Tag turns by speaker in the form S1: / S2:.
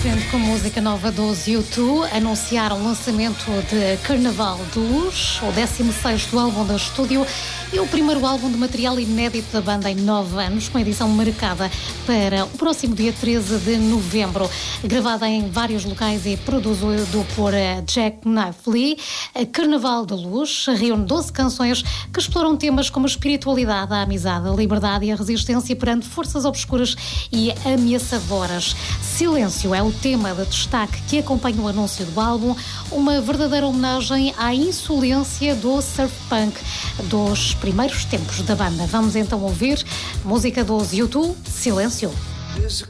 S1: frente com música nova dos U2, anunciaram o lançamento de Carnaval de Luz, o 16º álbum de estúdio e o primeiro álbum de material inédito da banda em 9 anos, com edição marcada para o próximo dia 13 de novembro. Gravada em vários locais e produzido por Jack Knifley, Carnaval de Luz reúne 12 canções que exploram temas como a espiritualidade, a amizade, a liberdade e a resistência perante forças obscuras e ameaçadoras. Silêncio é o tema de destaque que acompanha o anúncio do álbum, uma verdadeira homenagem à insolência do surf punk dos primeiros tempos da banda. Vamos então ouvir música dos U2, Silêncio.
S2: There's a